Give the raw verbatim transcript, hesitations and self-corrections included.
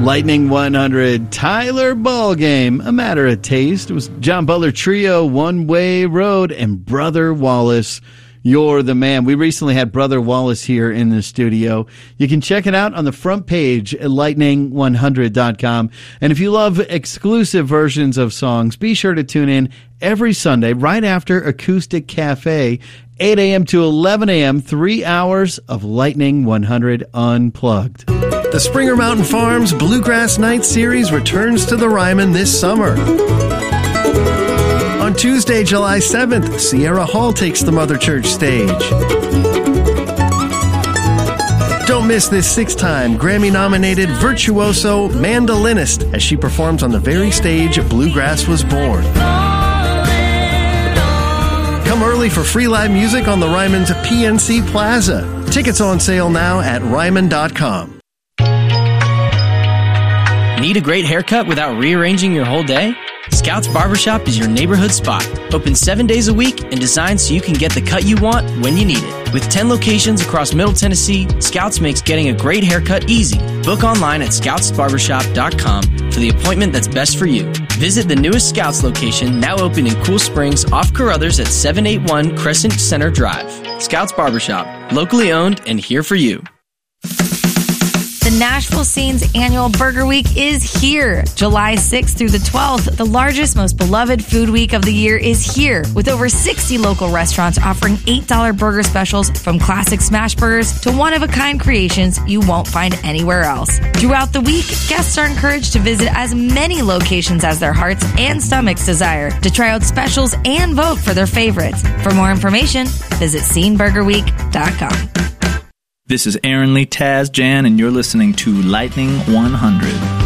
Lightning one hundred, Tyler Ballgame, A Matter of Taste. It was John Butler Trio, One Way Road, and Brother Wallace, You're the Man. We recently had Brother Wallace here in the studio. You can check it out on the front page at lightning one hundred dot com. And if you love exclusive versions of songs, be sure to tune in every Sunday right after Acoustic Cafe, eight a.m. to eleven a.m., three hours of Lightning one hundred Unplugged. The Springer Mountain Farms Bluegrass Night Series returns to the Ryman this summer. On Tuesday, July seventh, Sierra Hall takes the Mother Church stage. Don't miss this six-time Grammy-nominated virtuoso mandolinist as she performs on the very stage Bluegrass was born. Come early for free live music on the Ryman's P N C Plaza. Tickets on sale now at ryman dot com. Need a great haircut without rearranging your whole day? Scouts Barbershop is your neighborhood spot. Open seven days a week and designed so you can get the cut you want when you need it. With ten locations across Middle Tennessee, Scouts makes getting a great haircut easy. Book online at scouts barbershop dot com for the appointment that's best for you. Visit the newest Scouts location, now open in Cool Springs off Carruthers at seven eighty-one Crescent Center Drive. Scouts Barbershop, locally owned and here for you. The Nashville Scene's annual Burger Week is here. July sixth through the twelfth, the largest, most beloved food week of the year is here, with over sixty local restaurants offering eight dollars burger specials, from classic smash burgers to one-of-a-kind creations you won't find anywhere else. Throughout the week, guests are encouraged to visit as many locations as their hearts and stomachs desire to try out specials and vote for their favorites. For more information, visit scene burger week dot com. This is Aaron Lee Taz Jan, and you're listening to Lightning one hundred.